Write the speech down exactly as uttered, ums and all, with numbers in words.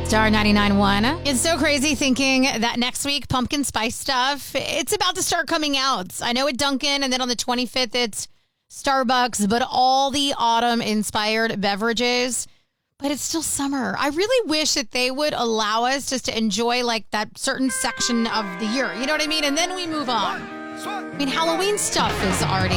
Star ninety-nine point one. It's so crazy thinking that next week, pumpkin spice stuff, it's about to start coming out. I know at Dunkin', and then on the twenty-fifth, it's Starbucks, but all the autumn-inspired beverages. But it's still summer. I really wish that they would allow us just to enjoy, like, that certain section of the year. You know what I mean? And then we move on. I mean, Halloween stuff is already